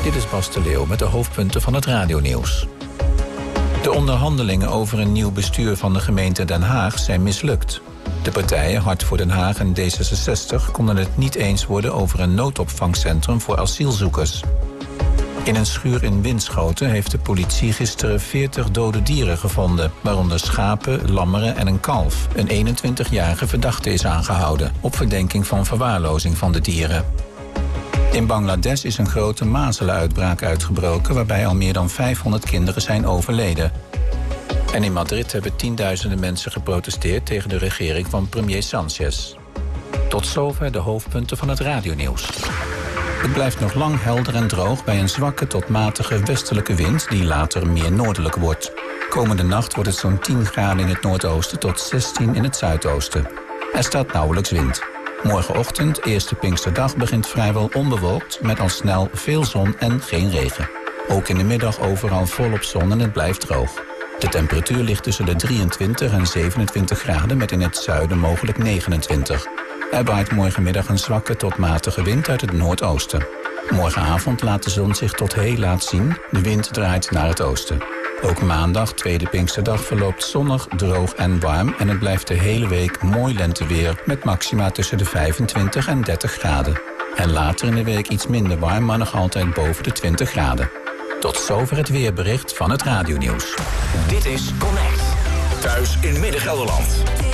Dit is Bas de Leeuw met de hoofdpunten van het radionieuws. De onderhandelingen over een nieuw bestuur van de gemeente Den Haag zijn mislukt. De partijen Hart voor Den Haag en D66 konden het niet eens worden over een noodopvangcentrum voor asielzoekers. In een schuur in Winschoten heeft de politie gisteren 40 dode dieren gevonden, waaronder schapen, lammeren en een kalf. Een 21-jarige verdachte is aangehouden op verdenking van verwaarlozing van de dieren. In Bangladesh is een grote mazelenuitbraak uitgebroken waarbij al meer dan 500 kinderen zijn overleden. En in Madrid hebben tienduizenden mensen geprotesteerd tegen de regering van premier Sanchez. Tot zover de hoofdpunten van het radionieuws. Het blijft nog lang helder en droog bij een zwakke tot matige westelijke wind die later meer noordelijk wordt. Komende nacht wordt het zo'n 10 graden in het noordoosten tot 16 in het zuidoosten. Er staat nauwelijks wind. Morgenochtend, eerste Pinksterdag, begint vrijwel onbewolkt met al snel veel zon en geen regen. Ook in de middag overal volop zon en het blijft droog. De temperatuur ligt tussen de 23 en 27 graden met in het zuiden mogelijk 29. Er waait morgenmiddag een zwakke tot matige wind uit het noordoosten. Morgenavond laat de zon zich tot heel laat zien. De wind draait naar het oosten. Ook maandag, tweede Pinksterdag, verloopt zonnig, droog en warm en het blijft de hele week mooi lenteweer met maxima tussen de 25 en 30 graden. En later in de week iets minder warm, maar nog altijd boven de 20 graden. Tot zover het weerbericht van het radionieuws. Dit is Connect. Thuis in Midden-Gelderland.